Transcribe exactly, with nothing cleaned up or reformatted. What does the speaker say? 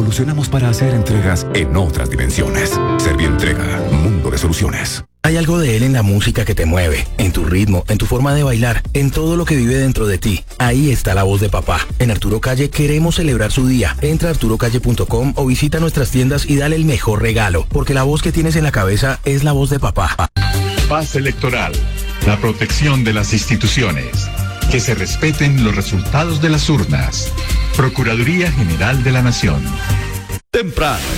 evolucionamos para hacer entregas en otras dimensiones. Servientrega, mundo de soluciones. Hay algo de él en la música que te mueve, en tu ritmo, en tu forma de bailar, en todo lo que vive dentro de ti. Ahí está la voz de papá. En Arturo Calle queremos celebrar su día. Entra a arturo calle punto com o visita nuestras tiendas y dale el mejor regalo, porque la voz que tienes en la cabeza es la voz de papá. Paz electoral, la protección de las instituciones, que se respeten los resultados de las urnas. Procuraduría General de la Nación. Temprano.